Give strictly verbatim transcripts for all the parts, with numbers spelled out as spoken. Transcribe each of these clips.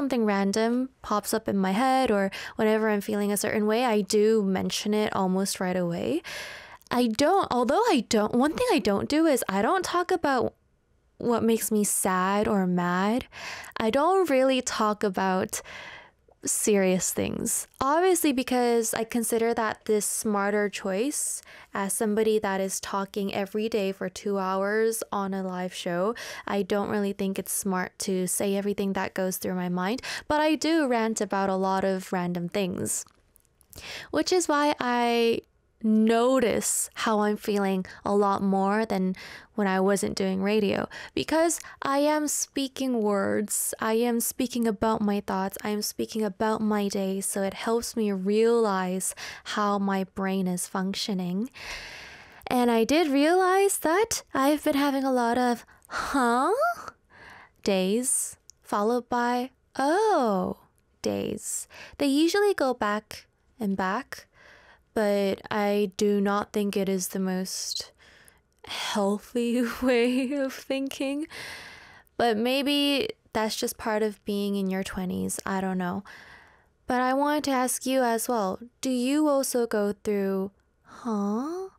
something random pops up in my head or whenever I'm feeling a certain way, I do mention it almost right away. I don't, although I don't, one thing I don't do is I don't talk about what makes me sad or mad. I don't really talk about serious things. Obviously, because I consider that this smarter choice as somebody that is talking every day for two hours on a live show. I don't really think it's smart to say everything that goes through my mind, but I do rant about a lot of random things, which is why I notice how I'm feeling a lot more than when I wasn't doing radio, because I am speaking words, I am speaking about my thoughts, I am speaking about my day, so it helps me realize how my brain is functioning. And I did realize that I've been having a lot of huh days followed by oh days. They usually go back and back, but I do not think it is the most healthy way of thinking. But maybe that's just part of being in your twenties. I don't know. But I wanted to ask you as well. Do you also go through, huh?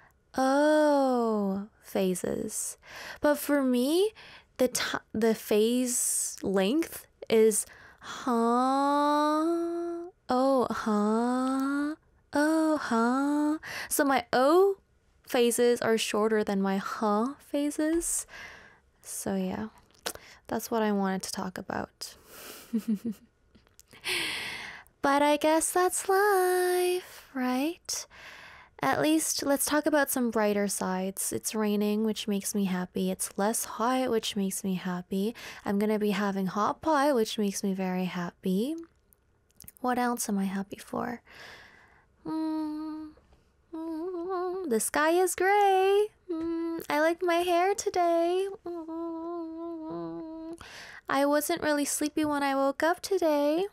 Oh, phases? But for me, the t- the phase length is, huh? Oh, huh? Oh, huh? So my O phases are shorter than my huh phases. So yeah, that's what I wanted to talk about. But I guess that's life, right? At least let's talk about some brighter sides. It's raining, which makes me happy. It's less hot, which makes me happy. I'm gonna be having hot pie, which makes me very happy. What else am I happy for? Mm, mm, the sky is gray. Mm, I like my hair today. Mm, I wasn't really sleepy when I woke up today.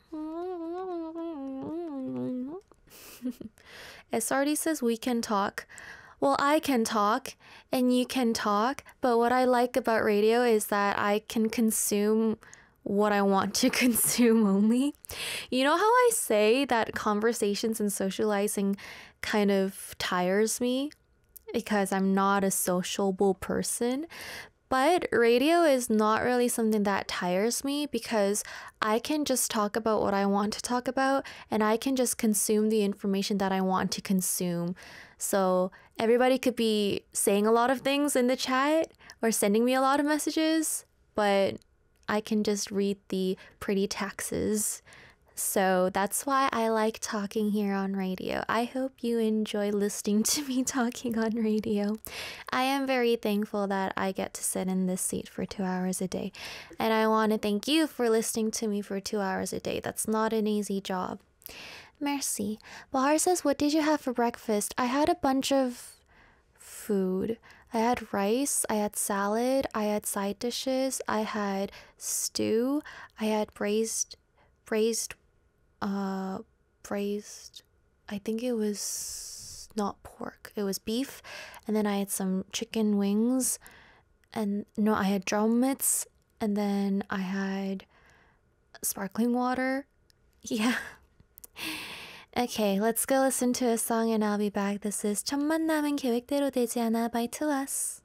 Mm. S R D says we can talk. Well, I can talk and you can talk, but what I like about radio is that I can consume what I want to consume only. You know how I say that conversations and socializing kind of tires me because I'm not a sociable person? But radio is not really something that tires me because I can just talk about what I want to talk about and I can just consume the information that I want to consume. So everybody could be saying a lot of things in the chat or sending me a lot of messages, but I can just read the pretty taxes. So that's why I like talking here on radio. I hope you enjoy listening to me talking on radio. I am very thankful that I get to sit in this seat for two hours a day. And I want to thank you for listening to me for two hours a day. That's not an easy job. Merci. Bahar says, what did you have for breakfast? I had a bunch of food. I had rice, I had salad, I had side dishes, I had stew, I had braised, braised, uh, braised, I think it was not pork, it was beef, and then I had some chicken wings, and no, I had drum mitts, and then I had sparkling water. Yeah. Okay, let's go listen to a song and I'll be back. This is 첫 만남은 계획대로 되지 않아 by Tuas.